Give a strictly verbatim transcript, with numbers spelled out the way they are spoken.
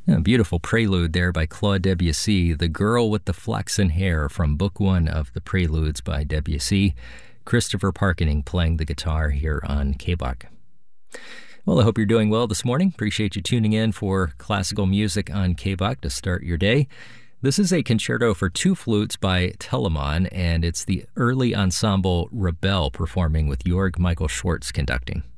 A beautiful prelude there by Claude Debussy, The Girl with the Flaxen Hair from Book One of the Preludes by Debussy. Christopher Parkening playing the guitar here on K B O C. Well, I hope you're doing well this morning. Appreciate you tuning in for classical music on K B O C to start your day. This is a concerto for two flutes by Telemann, and it's the early ensemble Rebell performing with Georg Michael Schwartz conducting.